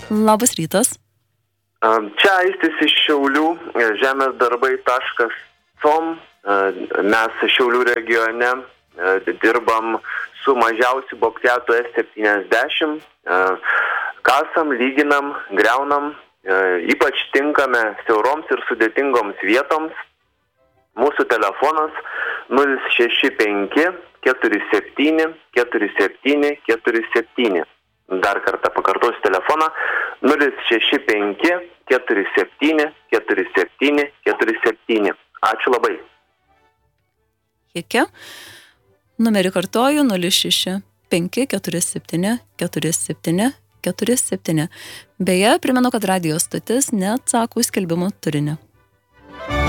Labas rytas. Čia Aistis iš Šiaulių, žemesdarbai.com. Mes Šiaulių regione dirbam su mažiausiu bobketu S70. Kasam, lyginam, greunam, ypač tinkame siauroms ir sudėtingoms vietoms. Mūsų telefonas 065 47 47 47. Dar kartą pakartosiu telefoną 065 47 47 47. Ačiū labai. Iki. Numerį kartoju 065 47 47 47. Beje, primenu, kad radijo stotis neatsako į skelbimų turinį.